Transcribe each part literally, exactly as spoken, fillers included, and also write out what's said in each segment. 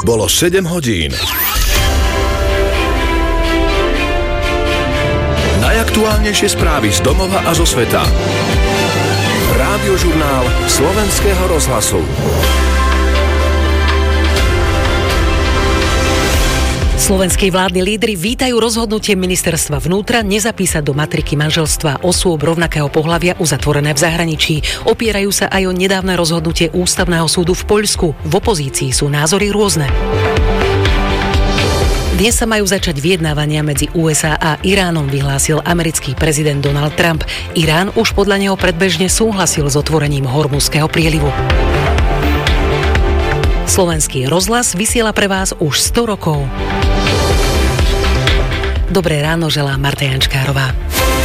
Bolo sedem hodín. Najaktuálnejšie správy z domova a zo sveta. Rádiožurnál Slovenského rozhlasu. Slovenskí vládni lídri vítajú rozhodnutie ministerstva vnútra nezapísať do matriky manželstva osôb rovnakého pohlavia uzatvorené v zahraničí. Opierajú sa aj o nedávne rozhodnutie Ústavného súdu v Poľsku. V opozícii sú názory rôzne. Dnes sa majú začať vyjednávania medzi ú es á a Iránom, vyhlásil americký prezident Donald Trump. Irán už podľa neho predbežne súhlasil s otvorením Hormuzského prielivu. Slovenský rozhlas vysiela pre vás už sto rokov. Dobré ráno želá Marta Jančkárová.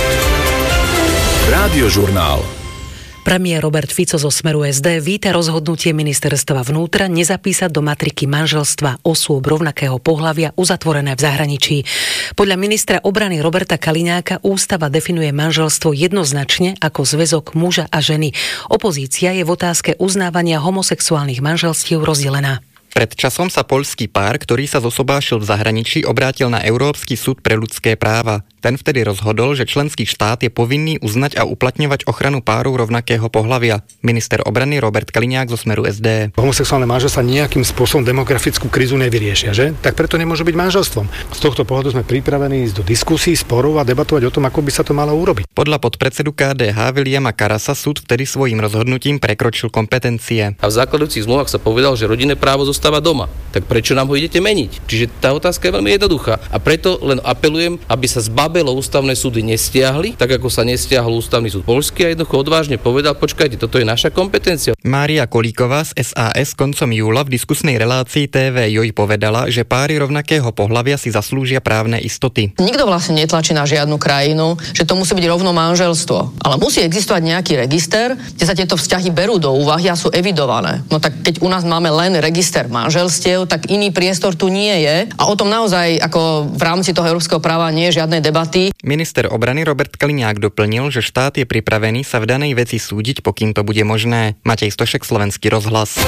Rádiožurnál. Premiér Robert Fico zo Smeru es dé víta rozhodnutie ministerstva vnútra nezapísať do matriky manželstva osôb rovnakého pohlavia uzatvorené v zahraničí. Podľa ministra obrany Roberta Kaliňáka ústava definuje manželstvo jednoznačne ako zväzok muža a ženy. Opozícia je v otázke uznávania homosexuálnych manželstiev rozdelená. Pred časom sa poľský pár, ktorý sa zosobášil v zahraničí, obrátil na Európsky súd pre ľudské práva. Ten vtedy rozhodol, že členský štát je povinný uznať a uplatňovať ochranu párov rovnakého pohlavia. Minister obrany Robert Kaliňák zo Smeru es dé. Homosexuálne manželstva nejakým spôsobom demografickú krízu nevyriešia, že? Tak preto nemôže byť manželstvom. Z tohto pohľadu sme pripravení ísť do diskusí, sporov a debatovať o tom, ako by sa to malo urobiť. Podľa podpredsedu ká dé há Viliama Karasa súd vtedy svojím rozhodnutím prekročil kompetencie. A v základujúcich zmluvách sa povedal, že rodinné právo zostáva doma. Tak prečo nám ho idete meniť? Čiže tá otázka je veľmi jednoduchá. A preto len apelujem, aby sa zbabelo ústavné súdy nestiahli, tak ako sa nestiahol ústavný súd poľský a jednoducho odvážne povedal, počkajte, toto je naša kompetencia. Mária Kolíková z es á es koncom júla v diskusnej relácii té vé Joj povedala, že páry rovnakého pohlavia si zaslúžia právne istoty. Nikto vlastne netlačí na žiadnu krajinu, že to musí byť rovno manželstvo, ale musí existovať nejaký register, kde sa tieto vzťahy berú do úvahy a sú evidované. No tak keď u nás máme len register manželstiev, tak iný priestor tu nie je a o tom naozaj ako v rámci toho európskeho práva nie je žiadnej debaty. Minister obrany Robert Kaliňák doplnil, že štát je pripravený sa v danej veci súdiť, pokým to bude možné. Matej Stošek, Slovenský rozhlas.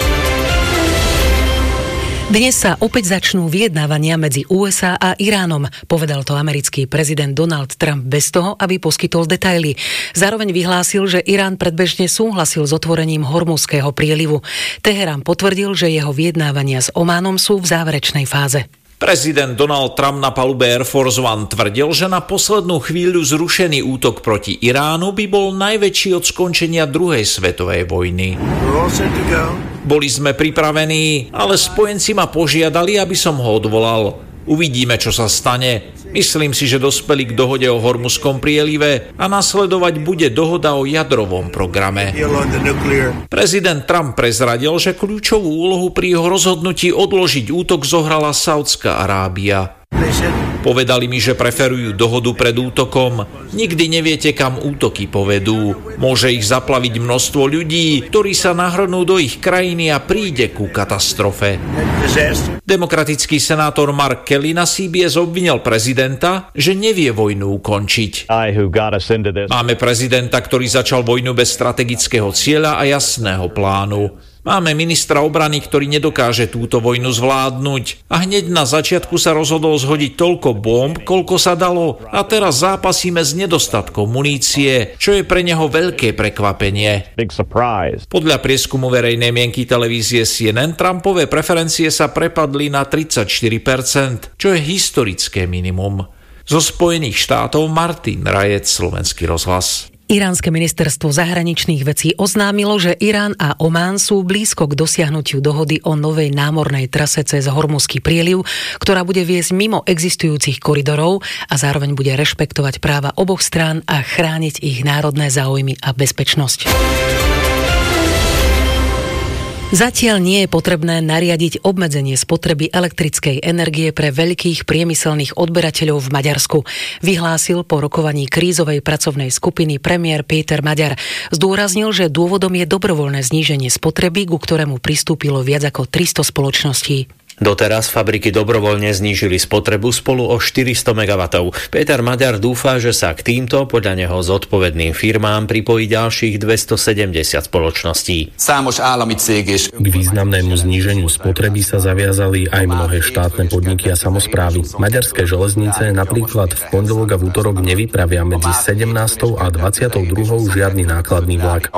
Dnes sa opäť začnú vyjednávania medzi ú es á a Iránom, povedal to americký prezident Donald Trump bez toho, aby poskytol detaily. Zároveň vyhlásil, že Irán predbežne súhlasil s otvorením Hormuzského prielivu. Teherán potvrdil, že jeho vyjednávania s Ománom sú v záverečnej fáze. Prezident Donald Trump na palube Air Force One tvrdil, že na poslednú chvíľu zrušený útok proti Iránu by bol najväčší od skončenia druhej svetovej vojny. Boli sme pripravení, ale spojenci ma požiadali, aby som ho odvolal. Uvidíme, čo sa stane. Myslím si, že dospeli k dohode o Hormuzskom prielive a nasledovať bude dohoda o jadrovom programe. Prezident Trump prezradil, že kľúčovú úlohu pri jeho rozhodnutí odložiť útok zohrala Saudská Arábia. Povedali mi, že preferujú dohodu pred útokom. Nikdy neviete, kam útoky povedú. Môže ich zaplaviť množstvo ľudí, ktorí sa nahrnú do ich krajiny a príde ku katastrofe. Demokratický senátor Mark Kelly na C B S obvinil prezidenta, že nevie vojnu ukončiť. Máme prezidenta, ktorý začal vojnu bez strategického cieľa a jasného plánu. Máme ministra obrany, ktorý nedokáže túto vojnu zvládnuť a hneď na začiatku sa rozhodol zhodiť toľko bomb, koľko sa dalo a teraz zápasíme s nedostatkom munície, čo je pre neho veľké prekvapenie. Podľa prieskumu verejnej mienky televízie C N N Trumpové preferencie sa prepadli na tridsaťštyri percent, čo je historické minimum. Zo Spojených štátov Martin Rajec, Slovenský rozhlas. Iránske ministerstvo zahraničných vecí oznámilo, že Irán a Omán sú blízko k dosiahnutiu dohody o novej námornej trase cez Hormuzský prieliv, ktorá bude viesť mimo existujúcich koridorov a zároveň bude rešpektovať práva oboch strán a chrániť ich národné záujmy a bezpečnosť. Zatiaľ nie je potrebné nariadiť obmedzenie spotreby elektrickej energie pre veľkých priemyselných odberateľov v Maďarsku, vyhlásil po rokovaní krízovej pracovnej skupiny premiér Péter Maďar. Zdôraznil, že dôvodom je dobrovoľné zníženie spotreby, ku ktorému pristúpilo viac ako tristo spoločností. Doteraz fabriky dobrovoľne znížili spotrebu spolu o štyristo megawattov. Peter Maďar dúfa, že sa k týmto podľa neho zodpovedným firmám pripojí ďalších dvestosedemdesiat spoločností. K významnému zníženiu spotreby sa zaviazali aj mnohé štátne podniky a samosprávy. Maďarské železnice napríklad v pondelok a v útorok nevypravia medzi sedemnástou a dvadsiatou druhou žiadny nákladný vlak.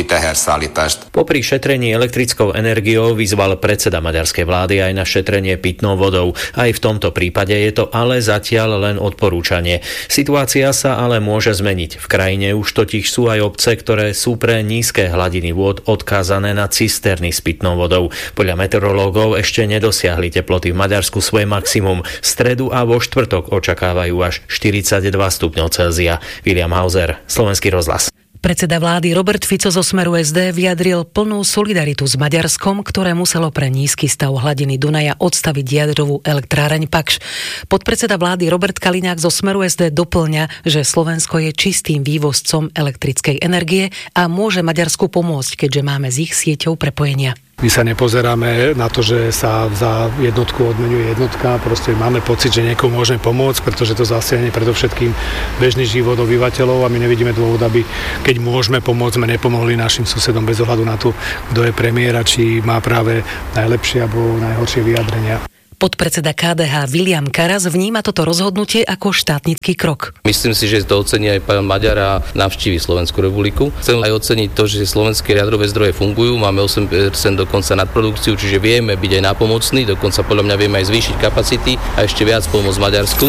Popri šetrení elektrickou energiou vyzval predseda maďarskej vlády aj na šetrenie pitnou vodou. Aj v tomto prípade je to ale zatiaľ len odporúčanie. Situácia sa ale môže zmeniť. V krajine už totiž sú aj obce, ktoré sú pre nízke hladiny vôd odkázané na cisterny s pitnou vodou. Podľa meteorológov ešte nedosiahli teploty v Maďarsku svoje maximum. V stredu a vo štvrtok očakávajú až štyridsaťdva stupňov Celzia. William Hauser, Slovenský rozhlas. Predseda vlády Robert Fico zo Smeru es dé vyjadril plnú solidaritu s Maďarskom, ktoré muselo pre nízky stav hladiny Dunaja odstaviť jadrovú elektráreň Pakš. Podpredseda vlády Robert Kaliňák zo Smeru es dé doplňa, že Slovensko je čistým vývozcom elektrickej energie a môže Maďarsku pomôcť, keďže máme s ich sieťou prepojenia. My sa nepozeráme na to, že sa za jednotku odmenuje jednotka, proste máme pocit, že niekomu môžeme pomôcť, pretože to zasiahne predovšetkým bežný život obyvateľov a my nevidíme dôvod, aby keď môžeme pomôcť, sme nepomohli našim susedom bez ohľadu na to, kto je premiéra, či má práve najlepšie alebo najhoršie vyjadrenia. Podpredseda ká dé há Viliam Karas vníma toto rozhodnutie ako štátnický krok. Myslím si, že to ocení aj pán Maďar a navštívi Slovenskú republiku. Chcem aj oceniť to, že slovenské jadrové zdroje fungujú, máme osem percent dokonca nadprodukciu, čiže vieme byť aj nápomocní, dokonca podľa mňa vieme aj zvýšiť kapacity a ešte viac pomôcť Maďarsku.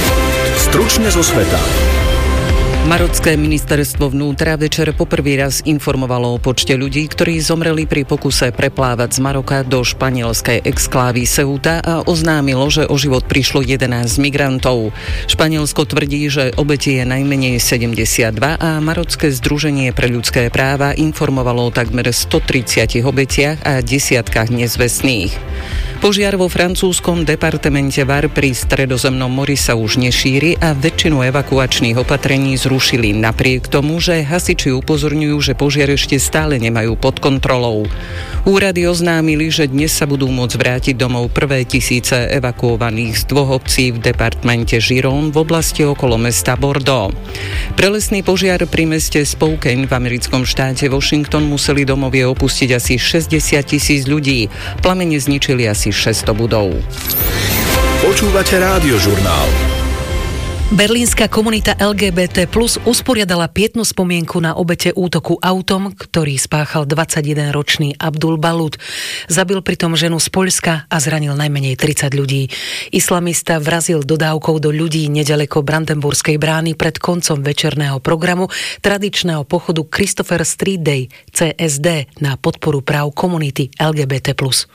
Stručne zo sveta. Marocké ministerstvo vnútra večer poprvý raz informovalo o počte ľudí, ktorí zomreli pri pokuse preplávať z Maroka do španielskej exklávy Ceuta a oznámilo, že o život prišlo jedenásť migrantov. Španielsko tvrdí, že obetí je najmenej sedemdesiatdva a Marocké združenie pre ľudské práva informovalo o takmer stotridsať obetiach a desiatkách nezvestných. Požiar vo francúzskom departemente Var pri Stredozemnom mori sa už nešíri a väčšinu evakuačných opatrení zrušili napriek tomu, že hasiči upozorňujú, že požiar ešte stále nemajú pod kontrolou. Úrady oznámili, že dnes sa budú môcť vrátiť domov prvé tisíce evakuovaných z dvoch obcí v departmente Giron v oblasti okolo mesta Bordeaux. Prelesný požiar pri meste Spokane v americkom štáte Washington museli domovie opustiť asi šesťdesiat tisíc ľudí. Plamene zničili asi šesťsto budov. Počúvate Rádiožurnál. Berlínska komunita el gé bé té plus usporiadala pietnu spomienku na obete útoku autom, ktorý spáchal dvadsaťjedenročný Abdul Balud. Zabil pritom ženu z Poľska a zranil najmenej tridsať ľudí. Islamista vrazil dodávkou do ľudí nedaleko Brandenburskej brány pred koncom večerného programu tradičného pochodu Christopher Street Day, cé es dé, na podporu práv komunity el gé bé té plus.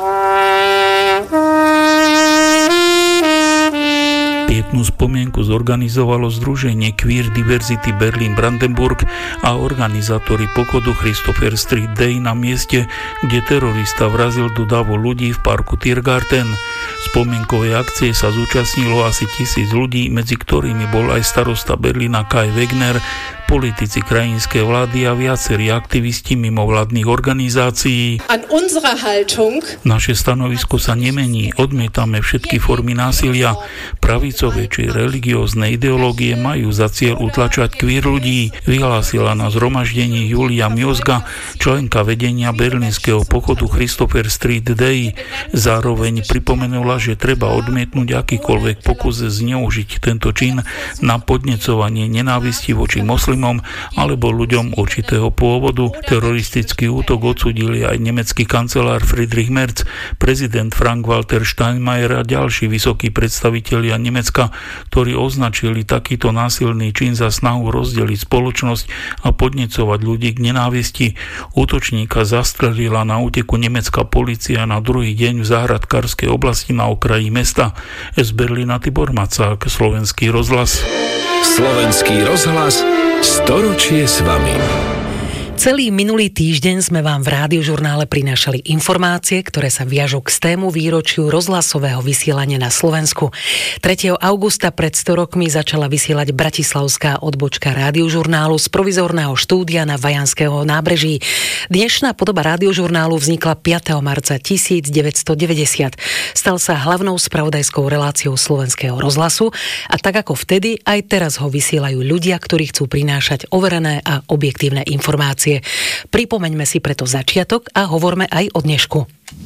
Pietnú spomienku zorganizovalo združenie Queer Diversity Berlin Brandenburg a organizátori pochodu Christopher Street Day na mieste, kde terorista vrazil do davu ľudí v parku Tiergarten. Spomienkovej akcie sa zúčastnilo asi tisíc ľudí, medzi ktorými bol aj starosta Berlína Kai Wegner, politici krajinskej vlády a viacerí aktivisti mimovládnych organizácií. Naše stanovisko sa nemení, odmietame všetky formy násilia. Pravicové či religiózne ideológie majú za cieľ utlačať queer ľudí, vyhlásila na zhromaždení Julia Miozga, členka vedenia berlínskeho pochodu Christopher Street Day. Zároveň pripomenula, že treba odmietnúť akýkoľvek pokus zneužiť tento čin na podnecovanie nenávisti voči moslimom alebo ľuďom určitého pôvodu. Teroristický útok odsúdili aj nemecký kancelár Friedrich Merz, prezident Frank-Walter Steinmeier a ďalší vysokí predstavitelia Nemecka, ktorí označili takýto násilný čin za snahu rozdeliť spoločnosť a podnecovať ľudí k nenávisti. Útočníka zastrelila na úteku nemecká polícia na druhý deň v záhradkárskej oblasti na okraji mesta. Z Berlína Tibor Macák, Slovenský rozhlas. Slovenský rozhlas, storočie s vami. Celý minulý týždeň sme vám v Rádiožurnále prinášali informácie, ktoré sa viažú k stému výročiu rozhlasového vysielania na Slovensku. tretieho augusta pred sto rokmi začala vysielať bratislavská odbočka Rádiožurnálu z provizorného štúdia na Vajanského nábreží. Dnešná podoba Rádiožurnálu vznikla piateho marca devätnásťstodeväťdesiat. Stal sa hlavnou spravodajskou reláciou Slovenského rozhlasu a tak ako vtedy, aj teraz ho vysielajú ľudia, ktorí chcú prinášať overené a objektívne informácie. Pripomeňme si preto začiatok a hovorme aj o dnešku.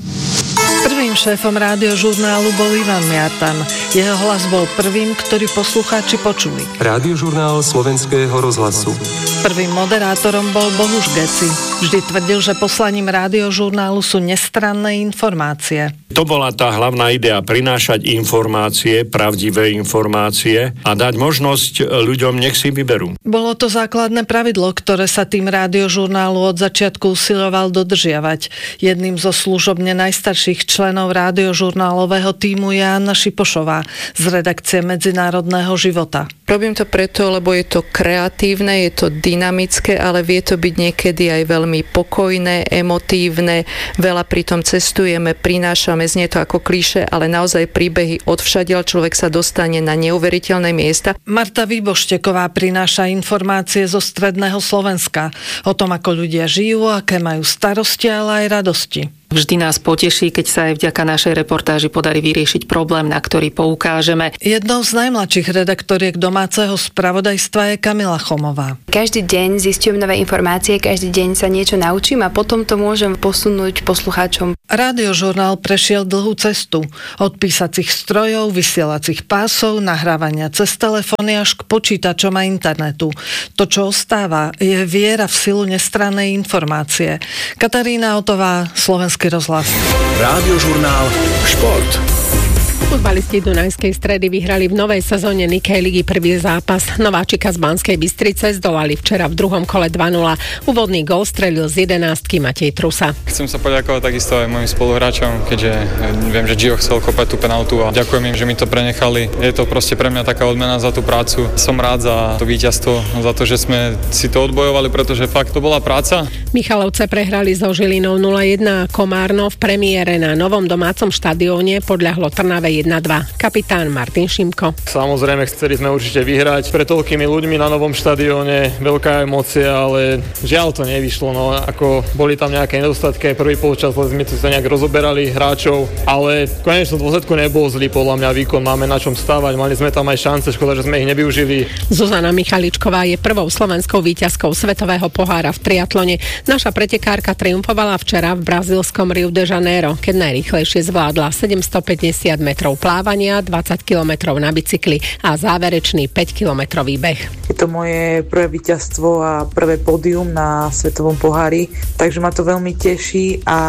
Prvým šéfom Rádiožurnálu bol Ivan Miartan. Jeho hlas bol prvým, ktorý poslucháči počuli. Rádiožurnál Slovenského rozhlasu. Prvým moderátorom bol Bohuš Geci. Vždy tvrdil, že poslaním Rádiožurnálu sú nestranné informácie. To bola tá hlavná idea, prinášať informácie, pravdivé informácie a dať možnosť ľuďom, nech si vyberú. Bolo to základné pravidlo, ktoré sa tým Rádiožurnálu od začiatku usiloval dodržiavať. Jedným zo služobne najstarších členov Rádiožurnálového tímu je Anna Šipošová z redakcie Medzinárodného života. Robím to preto, lebo je to kreatívne, je to dynamické, ale vie to byť niekedy aj veľmi pokojné, emotívne. Veľa pritom cestujeme, prinášame, znie to ako klíše, ale naozaj príbehy odvšadiaľ, človek sa dostane na neuveriteľné miesta. Marta Výbošteková prináša informácie zo stredného Slovenska o tom, ako ľudia žijú, aké majú starosti, ale aj radosti. Vždy nás poteší, keď sa aj vďaka našej reportáži podarí vyriešiť problém, na ktorý poukážeme. Jednou z najmladších redaktoriek domáceho spravodajstva je Kamila Chomová. Každý deň zistujem nové informácie, každý deň sa niečo naučím a potom to môžem posunúť poslucháčom. Rádiožurnál prešiel dlhú cestu. Od písacích strojov, vysielacích pásov, nahrávania cez telefóny až k počítačom a internetu. To, čo ostáva, je viera v silu nestrannej informácie. Katarína Otová, Slovenský rozhlas. Rádiožurnál Šport. Futbalisti Dunajskej Stredy vyhrali v novej sezóne Nikej ligy prvý zápas. Nováčika z Banskej Bystrice zdolali včera v druhom kole dva nula. Úvodný gól strelil z jedenástky Matej Trusa. Chcem sa poďakovať takisto aj mojim spoluhráčom, keďže viem, že Gio chcel kopať tú penaltu a ďakujem im, že mi to prenechali. Je to proste pre mňa taká odmena za tú prácu. Som rád za to víťazstvo, za to, že sme si to odbojovali, pretože fakt to bola práca. Michalovce prehrali so Žilinou nula jedna a Komárno v premiére na novom domácom štadióne podľahlo Trnave jedna dva. Kapitán Martin Šimko. Samozrejme, chceli sme určite vyhrať. Pre toľkými ľuďmi na novom štadióne veľká emócia, ale žiaľ to nevyšlo. No, ako boli tam nejaké nedostatky, prvý polčas sme to nejak rozoberali hráčov, ale v konečnom dôsledku nebol zlý podľa mňa výkon. Máme na čom stávať, mali sme tam aj šance, škoda, že sme ich nevyužili. Zuzana Michaličková je prvou slovenskou víťazkou svetového pohára v triatlone. Naša pretekárka triumfovala včera v brazílskom Rio de Janeiro, keď najrýchlejšie zvládla sedemstopäťdesiat metrov plávania, dvadsať kilometrov na bicykli a záverečný päťkilometrový beh. Je to moje prvé víťazstvo a prvé pódium na svetovom pohári, takže ma to veľmi teší a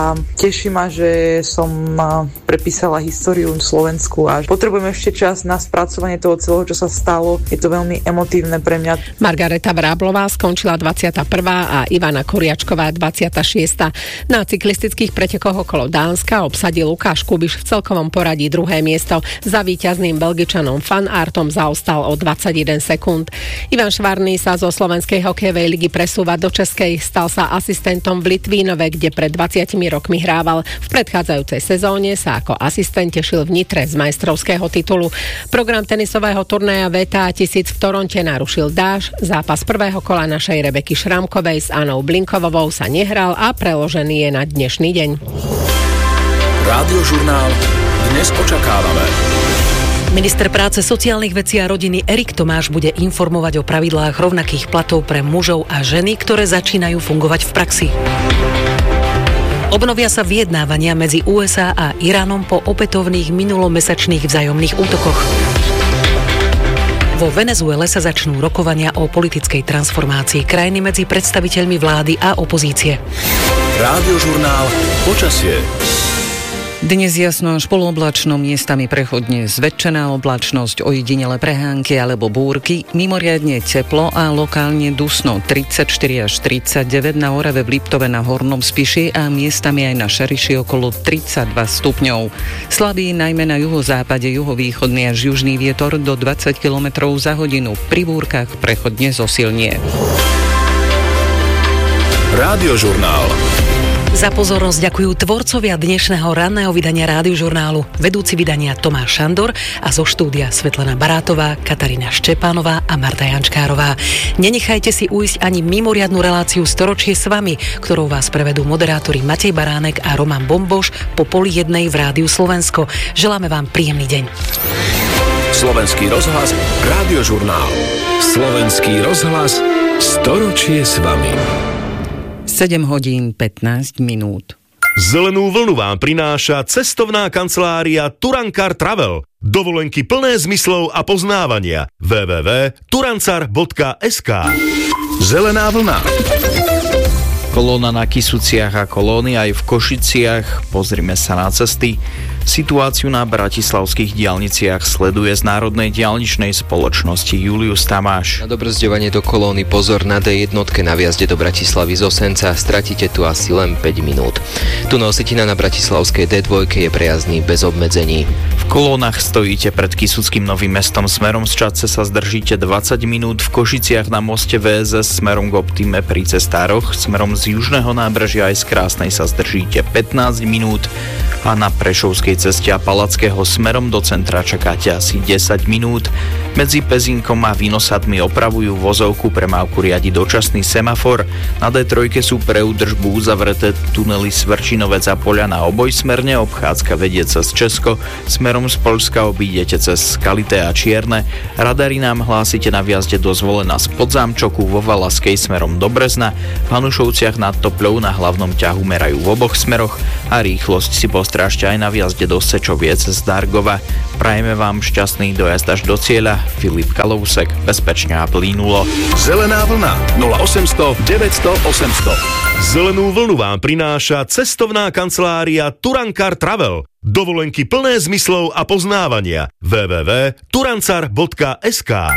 teší ma, že som prepísala históriu Slovensku a potrebujem ešte čas na spracovanie toho celého, čo sa stalo. Je to veľmi emotívne pre mňa. Margareta Vráblová skončila dvadsiata prvá a Ivana Kuriačková dvadsiata šiesta. Na cyklistických pretekoch okolo Dánska obsadil Lukáš Kubiš v celkovom poradí druhé miesto. Za víťazným Belgičanom Fan Artom zaostal o dvadsaťjeden sekúnd. Ivan Švarný sa zo Slovenskej hokejovej ligy presúva do Českej. Stal sa asistentom v Litvínove, kde pred dvadsiatimi rokmi hrával. V predchádzajúcej sezóne sa ako asistent tešil v Nitre z majstrovského titulu. Program tenisového turnaja vé té á tisíc v Toronte narušil dážď. Zápas prvého kola našej Rebeky Šramkovej s Anou Blinkovovou sa nehral a preložený je na dnešný deň. Rádiožurnál dnes očakávame. Minister práce, sociálnych vecí a rodiny Erik Tomáš bude informovať o pravidlách rovnakých platov pre mužov a ženy, ktoré začínajú fungovať v praxi. Obnovia sa vyjednávania medzi ú es á a Iránom po opätovných minulomesačných vzájomných útokoch. Vo Venezuele sa začnú rokovania o politickej transformácii krajiny medzi predstaviteľmi vlády a opozície. Rádiožurnál Počasie. Dnes jasno až polooblačno, miestami prechodne zväčšená oblačnosť, ojedinele prehánky alebo búrky, mimoriadne teplo a lokálne dusno tridsaťštyri až tridsaťdeväť, na Orave, v Liptove, na Hornom Spiši a miestami aj na Šariši okolo tridsaťdva stupňov. Slabý najmä na juhozápade, juhovýchodný až južný vietor do dvadsať kilometrov za hodinu, pri búrkach prechodne zosilnie. Rádiožurnál. Za pozornosť ďakujú tvorcovia dnešného ranného vydania Rádiožurnálu, vedúci vydania Tomáš Šandor a zo štúdia Svetlana Barátová, Katarína Štepánová a Marta Jančkárová. Nenechajte si ujsť ani mimoriadnu reláciu Storočie s vami, ktorou vás prevedú moderátori Matej Baránek a Roman Bomboš po poli jednej v Rádiu Slovensko. Želáme vám príjemný deň. Slovenský rozhlas, Rádiožurnál. Slovenský rozhlas, Storočie s vami. sedem hodín pätnásť minút. Zelenú vlnu vám prináša cestovná kancelária Turankar Travel. Dovolenky plné zmyslov a poznávania. w w w bodka turancar bodka es ká. Zelená vlna. Kolóna na Kysuciach a kolóny aj v Košiciach. Pozrime sa na cesty. Situáciu na bratislavských diaľniciach sleduje z Národnej diaľničnej spoločnosti Julius Tamáš. Na dobrzďovanie do kolóny pozor na dé jedna na viazde do Bratislavy z Osenca, stratíte tu asi len päť minút. Tunel Sitina na bratislavskej dé dva je prejazdný bez obmedzení. V kolónach stojíte pred Kysuckým Novým Mestom smerom z Čadce sa zdržíte dvadsať minút, v Košiciach na moste vé es es smerom k Optime pri cestároch, smerom z južného nábrežia aj z Krásnej sa zdržíte pätnásť minút a na Prešovskej ceste a Palackého smerom do centra čakáte asi desať minút. Medzi Pezinkom a Vinosadmi opravujú vozovku, premávku riadi dočasný semafor. Na dé tri sú pre údržbu uzavreté tunely Svrčinovec a Poľana obojsmerne, obchádzka vedie cez Česko, smerom z Poľska obídete cez Skalité a Čierne. Radary nám hlásite na viazde do Zvolena z Podzámčoku, vo Valaskej smerom do Brezna, v Hanušovciach nad Topľou na hlavnom ťahu merajú v oboch smeroch a rýchlosť si postrážte aj na viazde do Sečoviec z Dargova. Prajeme vám šťastný dojazd až do cieľa. Filip Kalousek, bezpečne a plynulo. Zelená vlna nula osemsto deväťsto osemsto. Zelenú vlnu vám prináša cestovná kancelária Turankar Travel. Dovolenky plné zmyslov a poznávania. w w w bodka turancar bodka es ká.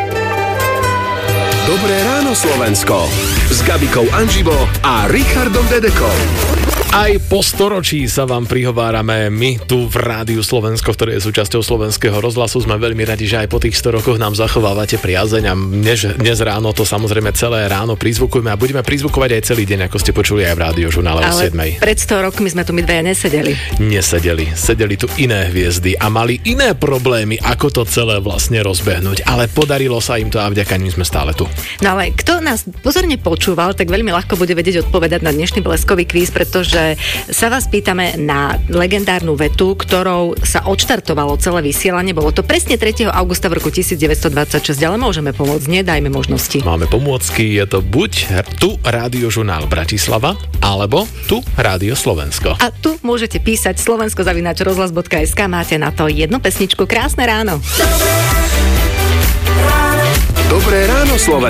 Dobré ráno, Slovensko. S Gabikou Anžibo a Richardom Dedekom. Aj po storočí sa vám prihovárame my tu v Rádiu Slovensko, ktoré je súčasťou Slovenského rozhlasu. Sme veľmi radi, že aj po tých sto rokoch nám zachovávate priazeň a dnes, dnes ráno to samozrejme celé ráno prizvukujeme a budeme prizvukovať aj celý deň, ako ste počuli aj v Rádiožurnále o siedmej. Pred sto rokmi sme tu my dvaja nesedeli. Nesedeli. Sedeli tu iné hviezdy a mali iné problémy, ako to celé vlastne rozbehnúť, ale podarilo sa im to a vďaka nim sme stále tu. No ale kto nás pozorne počúval, tak veľmi ľahko bude vedieť odpovedať na dnešný bleskový kvíz, pretože sa vás pýtame na legendárnu vetu, ktorou sa odštartovalo celé vysielanie. Bolo to presne tretieho augusta v roku devätnásťstodvadsaťšesť, ale môžeme pomôcť, nedajme možnosti. Máme pomôcky, je to buď tu Rádiožurnál Bratislava, alebo tu Rádio Slovensko. A tu môžete písať slovensko zavináč rozhlas bodka es ká, máte na to jednu pesničku. Krásne ráno. Dobré ráno, Slovensko.